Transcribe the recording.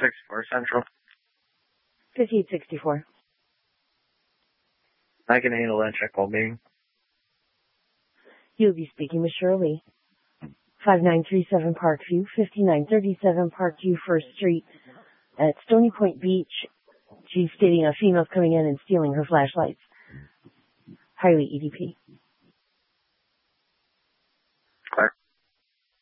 5864 Central. 5864. I can handle that check while being. You'll be speaking with Shirley. 5937 Parkview, 5937 Parkview 1st Street at Stony Point Beach. She's stating a female's coming in and stealing her flashlights. Highly EDP.